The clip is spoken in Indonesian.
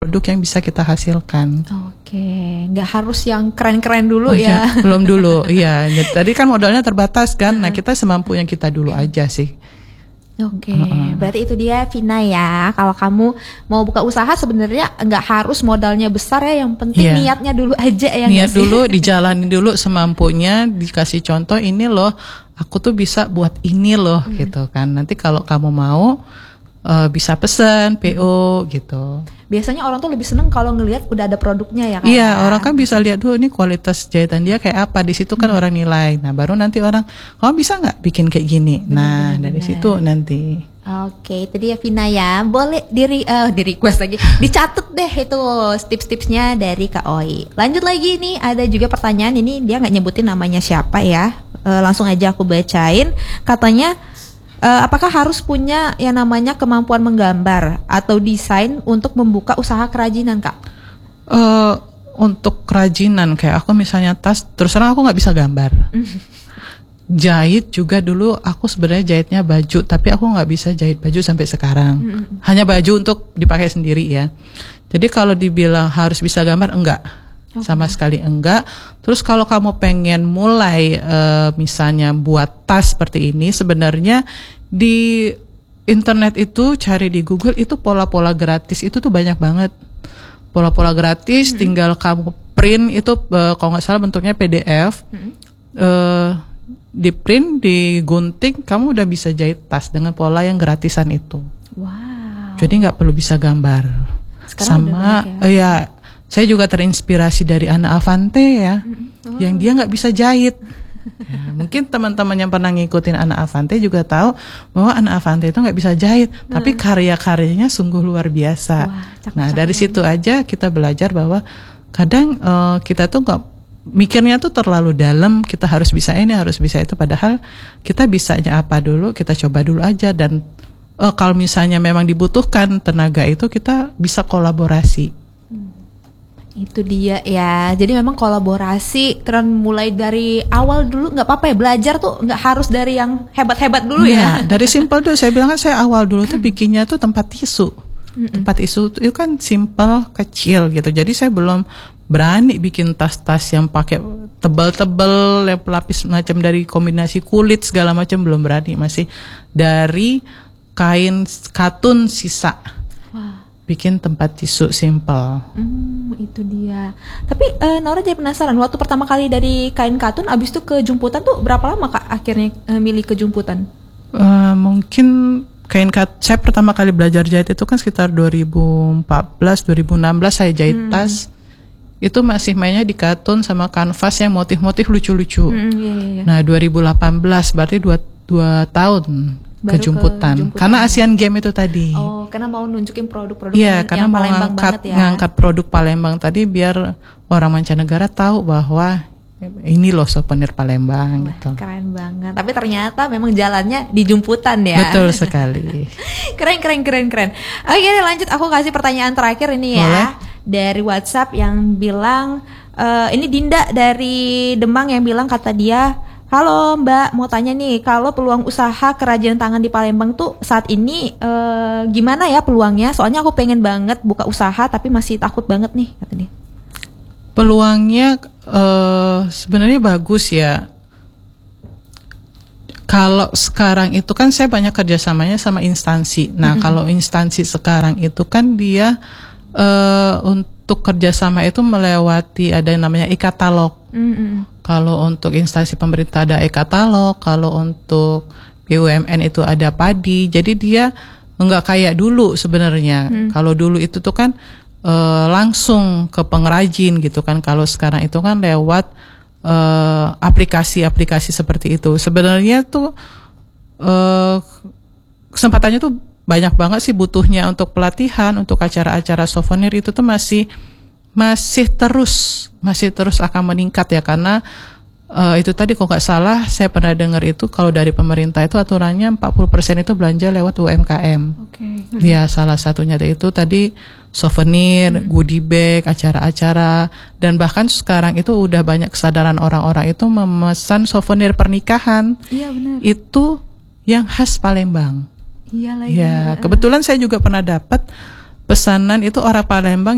produk yang bisa kita hasilkan. Oke, nggak harus yang keren-keren dulu ya. Belum dulu, iya. Tadi kan modalnya terbatas kan, nah kita semampunya kita dulu aja sih. Oke, berarti itu dia Vina ya. Kalau kamu mau buka usaha sebenarnya nggak harus modalnya besar ya, yang penting niatnya dulu aja ya. Niat dulu, dijalani dulu semampunya, dikasih contoh ini loh, aku tuh bisa buat ini loh gitu kan. Nanti kalau kamu mau bisa pesan PO gitu. Biasanya orang tuh lebih seneng kalau ngelihat udah ada produknya ya kan. Iya, orang kan bisa lihat dulu ini kualitas jahitan dia kayak apa, di situ kan orang nilai. Nah, baru nanti orang, kamu bisa nggak bikin kayak gini? Nah, dari situ nanti. Oke, itu dia Vina ya. Boleh di request lagi, dicatat deh itu tips-tipsnya dari Kak Oi. Lanjut lagi nih, ada juga pertanyaan ini dia nggak nyebutin namanya siapa ya. Langsung aja aku bacain. Katanya, apakah harus punya yang namanya kemampuan menggambar atau desain untuk membuka usaha kerajinan, Kak? Untuk kerajinan kayak aku misalnya tas, terus terang aku nggak bisa gambar. Jahit juga dulu aku sebenarnya jahitnya baju, tapi aku nggak bisa jahit baju sampai sekarang. Hanya baju untuk dipakai sendiri ya. Jadi kalau dibilang harus bisa gambar, enggak. Sama sekali enggak. Terus kalau kamu pengen mulai misalnya buat tas seperti ini, sebenarnya di internet itu cari di Google itu pola-pola gratis itu tuh banyak banget. Pola-pola gratis tinggal kamu print itu kalau nggak salah bentuknya PDF. Di print, digunting, kamu udah bisa jahit tas dengan pola yang gratisan itu. Wow. Jadi nggak perlu bisa gambar. Sekarang sama ya. Saya juga terinspirasi dari Ana Avante ya, yang dia nggak bisa jahit. Ya, mungkin teman-teman yang pernah ngikutin Ana Avante juga tahu bahwa Ana Avante itu nggak bisa jahit, tapi karya-karyanya sungguh luar biasa. Nah dari situ aja kita belajar bahwa kadang kita tuh nggak mikirnya tuh terlalu dalam, kita harus bisa ini, harus bisa itu, padahal kita bisanya apa dulu, kita coba dulu aja. Dan kalau misalnya memang dibutuhkan tenaga itu, kita bisa kolaborasi. Itu dia ya, jadi memang kolaborasi keren mulai dari awal dulu, nggak apa-apa ya, belajar tuh nggak harus dari yang hebat-hebat dulu ya. Dari simple dulu, saya bilang kan saya awal dulu tuh bikinnya tuh tempat tisu. Tempat tisu itu kan simple, kecil gitu, jadi saya belum berani bikin tas-tas yang pakai tebal-tebal, yang pelapis macam dari kombinasi kulit segala macam, belum berani, masih dari kain katun sisa. Bikin tempat tisu simple. Itu dia. Tapi Nora jadi penasaran, waktu pertama kali dari kain katun abis itu ke jumputan tuh berapa lama Kak akhirnya milih ke jumputan? Mungkin saya pertama kali belajar jahit itu kan sekitar 2014, 2016 saya jahit tas. Itu masih mainnya di katun sama kanvas yang motif-motif lucu-lucu. Nah 2018 berarti 2 tahun ke jumputan. Karena Asian Game itu tadi. Oh, karena mau nunjukin produk-produk karena yang mau ngangkat produk Palembang tadi biar orang mancanegara tahu bahwa ini loh souvenir Palembang gitu. Keren banget. Tapi ternyata memang jalannya di jumputan ya. Betul sekali. keren. Oke, lanjut, aku kasih pertanyaan terakhir ini ya. Boleh? Dari WhatsApp yang bilang ini Dinda dari Demang yang bilang, kata dia, halo Mbak, mau tanya nih, kalau peluang usaha kerajinan tangan di Palembang tuh saat ini gimana ya peluangnya? Soalnya aku pengen banget buka usaha tapi masih takut banget nih, kata dia. Peluangnya sebenarnya bagus ya. Kalau sekarang itu kan saya banyak kerjasamanya sama instansi. Nah kalau instansi sekarang itu kan dia untuk kerjasama itu melewati ada yang namanya e-katalog. Kalau untuk instansi pemerintah ada e-katalog, kalau untuk BUMN itu ada padi. Jadi dia nggak kayak dulu sebenarnya. Kalau dulu itu tuh kan langsung ke pengrajin gitu kan. Kalau sekarang itu kan lewat aplikasi-aplikasi seperti itu. Sebenarnya tuh kesempatannya tuh banyak banget sih butuhnya untuk pelatihan, untuk acara-acara souvenir itu tuh masih terus akan meningkat ya, karena itu tadi kalau nggak salah saya pernah dengar itu kalau dari pemerintah itu aturannya 40% itu belanja lewat UMKM. Ya salah satunya itu tadi souvenir, goodie bag, acara-acara, dan bahkan sekarang itu udah banyak kesadaran orang-orang itu memesan souvenir pernikahan. Iya benar. Itu yang khas Palembang. Iya lagi. Ya kebetulan saya juga pernah dapat pesanan itu orang Palembang